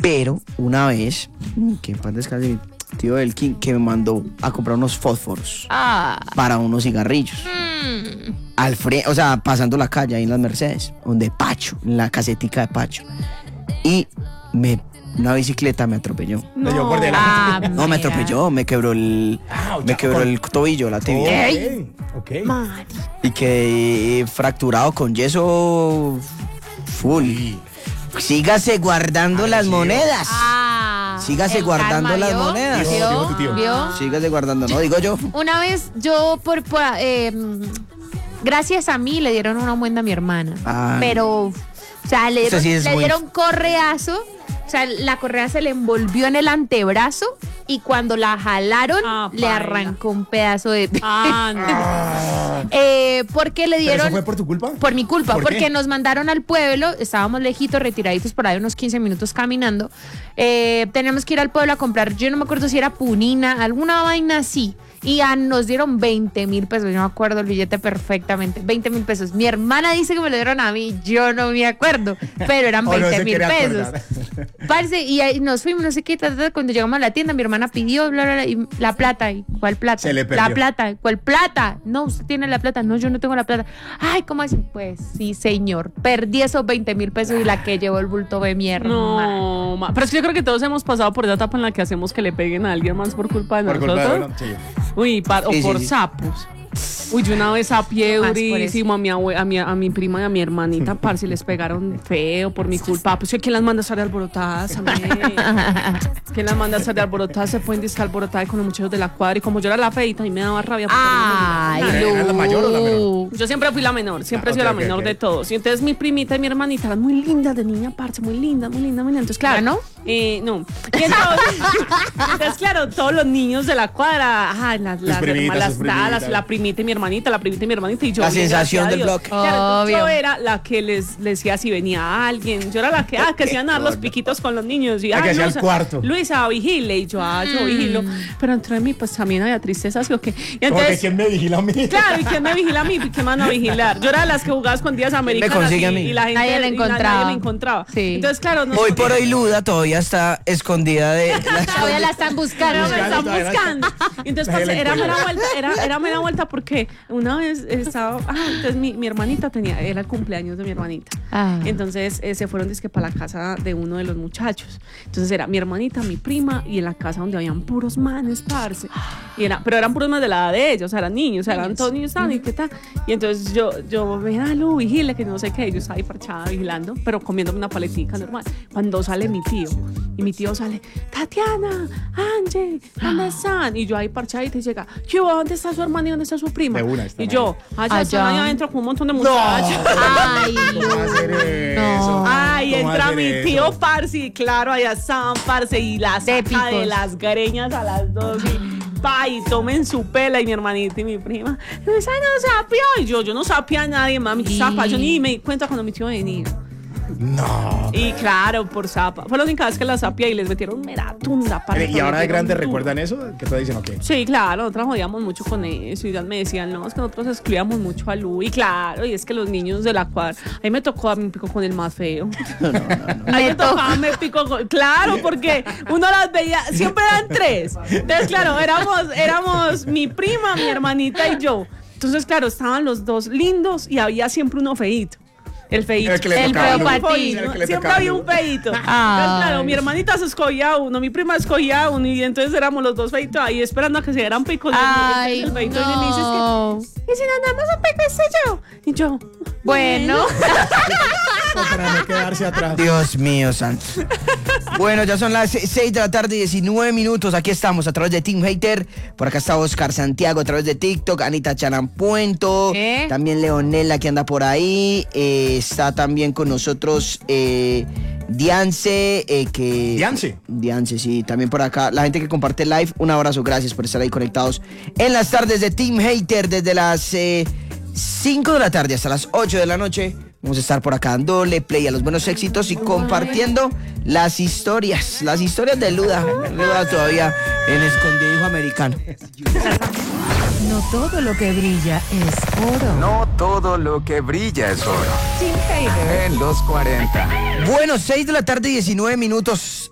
Pero una vez, que en paz descanse mi tío Elkin, que me mandó a comprar unos fósforos para unos cigarrillos. O sea, pasando la calle ahí en las Mercedes, donde Pacho, en la casetica de Pacho. Y una bicicleta me atropelló. Me dio por delante. No, me atropelló, me quebró el tobillo, la tibia. Okay. Y quedé fracturado con yeso full. Sígase guardando las monedas. Sígase guardando las monedas. Dijo tu tío. ¿Vio? Sígase guardando, no digo yo. Una vez yo, gracias a mí, le dieron una muenda a mi hermana. Pero, o sea, le dieron correazo. O sea, la correa se le envolvió en el antebrazo y cuando la jalaron, le arrancó un pedazo de... porque le dieron... ¿Pero eso fue por tu culpa? Por mi culpa, ¿Por porque qué? nos mandaron al pueblo, estábamos lejitos, retiraditos por ahí unos 15 minutos caminando. Teníamos que ir al pueblo a comprar, yo no me acuerdo si era punina, alguna vaina así. Y nos dieron 20,000 pesos, yo me acuerdo el billete perfectamente, 20,000 pesos. Mi hermana dice que me lo dieron a mí, yo no me acuerdo, pero eran 20,000 pesos. Parce, y ahí nos fuimos, no sé qué, cuando llegamos a la tienda, mi hermana pidió y la plata, ¿y cuál plata? Se le perdió. La plata, ¿cuál plata? No, usted tiene la plata, no, yo no tengo la plata. Ay, ¿cómo así? Pues sí, señor, perdí esos 20,000 pesos y la que llevó el bulto de mi hermana. No, pero es que yo creo que todos hemos pasado por esa etapa en la que hacemos que le peguen a alguien más por culpa de nosotros. Sí. Uy, o por sapos. Uy, yo una vez sapié durísimo a mi prima y a mi hermanita, parce, les pegaron feo por mi culpa. Pues ¿quién las manda a estar alborotadas? ¿Quién las manda a estar alborotadas? Se pueden estar alborotadas con los muchachos de la cuadra. Y como yo era la feita, y me daba rabia. ¿Era la mayor o la menor? Yo siempre fui la menor, siempre he sido la menor de todos. Y entonces mi primita y mi hermanita eran muy lindas de niña, parce, muy lindas. Entonces, claro. ¿No? No. Y entonces, claro, todos los niños de la cuadra, la primita y mi hermanita, y yo. La sensación del bloque. Claro, yo era la que les decía si venía alguien. Yo era la que hacían dar los piquitos con los niños. Y, que hacía el cuarto. Luisa, vigile. Y yo, yo vigilo. Pero entre mí, pues también había tristeza, ¿sí o qué? Y Entonces, entonces, ¿quién me vigila a mí? claro, ¿y quién me vigila a mí? ¿Quién van a vigilar? Yo era de las que jugaba escondidas americanas y la gente nadie la encontraba. Nadie me encontraba. Sí. Entonces, claro, Hoy por hoy Luda todavía está escondida de... Todavía la están buscando. Me están buscando. Entonces, parce, era mera vuelta porque una vez estaba... entonces mi hermanita era el cumpleaños de mi hermanita. Entonces se fueron dizque para la casa de uno de los muchachos. Entonces era mi hermanita, mi prima y en la casa donde habían puros manes, parce. Pero eran puros manes de la edad de ellos, o sea, eran niños, o sea, eran todos niños, ¿y qué tal? Y entonces yo mira, Lu, vigile, que no sé qué. Yo estaba ahí parchada vigilando, pero comiéndome una paletica normal. Cuando sale mi tío, y mi tío sale, Tatiana, Angie, ¿dónde están? Y yo ahí parchadita y llega, ¿qué hubo? ¿Dónde está su hermana y dónde está su prima? Y yo, allá están ahí adentro con un montón de muchachos. Ay, ¿Cómo va a hacer eso? Ay, ¿Cómo va a entra hacer mi eso? tío, parce, y claro, allá están, parce, y la saca de las greñas a las dos y tomen su pela, y mi hermanita y mi prima, Luisa no sapia, y yo no sapia a nadie, mami, zapa, yo ni me di cuenta cuando mi tío venía. No. Y claro, por zapa. Fue la única vez que la sapia y les metieron mera tunda. ¿Y ahora de grande recuerdan eso? ¿Qué te dicen o qué? Sí, claro, nosotros jodíamos mucho con eso y ya me decían, no, es que nosotros excluíamos mucho a Lu. Y claro, y es que los niños de la cuadra, ahí me tocó, me picó con el más feo. Ahí me tocaba, me picó con... Claro, porque uno las veía, siempre eran tres. Entonces, claro, éramos mi prima, mi hermanita y yo. Entonces, claro, estaban los dos lindos y había siempre uno feíto. El feíto. El que le El tocaba feo a Lu. para ti. El que le Siempre tocaba a había Lu. un feíto. Entonces, claro, mi hermanita se escogía uno, mi prima escogía uno, y entonces éramos los dos feitos ahí esperando a que se dieran picos. Ay, el feíto no. y me dices que, ¿y si nos damos un pico este yo? Y yo, Bueno. Para no quedarse atrás. Dios mío, santo. Bueno, ya son las 6 de la tarde, 19 minutos. Aquí estamos a través de Team Hater. Por acá está Oscar Santiago a través de TikTok. Anita Charampuento. También Leonela que anda por ahí. Está también con nosotros Diance. Diance, sí. También por acá. La gente que comparte live. Un abrazo. Gracias por estar ahí conectados en las tardes de Team Hater. Desde las 5 de la tarde hasta las 8 de la noche. Vamos a estar por acá dándole play a los buenos éxitos y compartiendo las historias de Luda. Luda todavía en escondido americano. No todo lo que brilla es oro. No todo lo que brilla es oro. Team Hater. En los 40. Bueno, 6 de la tarde, 19 minutos.